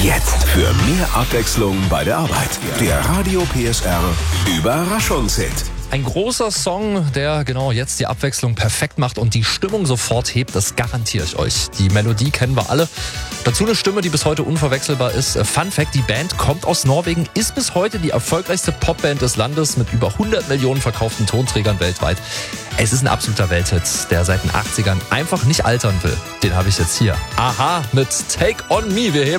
Jetzt für mehr Abwechslung bei der Arbeit. Der Radio PSR Überraschungshit. Ein großer Song, der genau jetzt die Abwechslung perfekt macht und die Stimmung sofort hebt, das garantiere ich euch. Die Melodie kennen wir alle. Dazu eine Stimme, die bis heute unverwechselbar ist. Fun Fact, die Band kommt aus Norwegen, ist bis heute die erfolgreichste Popband des Landes mit über 100 Millionen verkauften Tonträgern weltweit. Es ist ein absoluter Welthit, der seit den 80ern einfach nicht altern will. Den habe ich jetzt hier. Aha mit Take On Me. Wir heben